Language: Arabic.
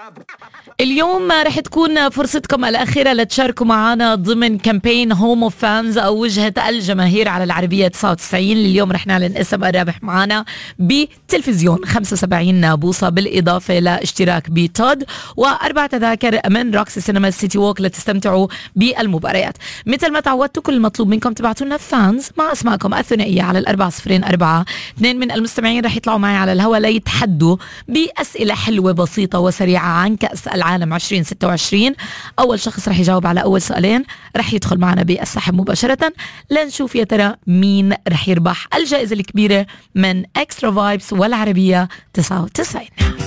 اليوم رح تكون فرصتكم الأخيرة لتشاركوا معنا ضمن كامبين هوم اوف فانز أو وجهة الجماهير على العربية 99. اليوم رح نعلن اسم الرابح معنا بتلفزيون 75 بوصة بالإضافة لاشتراك بتود و4 تذاكر من روكسي سينما سيتي ووك لتستمتعوا بالمباريات. مثل ما تعودتوا كل المطلوب منكم تبعتوا لنا فانز مع اسماءكم الثنائية على 404. 2 من المستمعين رح يطلعوا معي على الهواء ليتحدوا بأسئلة حلوة بسيطة وسريعة عن كأس العالم 2026. أول شخص رح يجاوب على أول سؤالين رح يدخل معنا بالسحب مباشرة لنشوف يا ترى مين رح يربح الجائزة الكبيرة من اكسترا فايبس والعربية 99.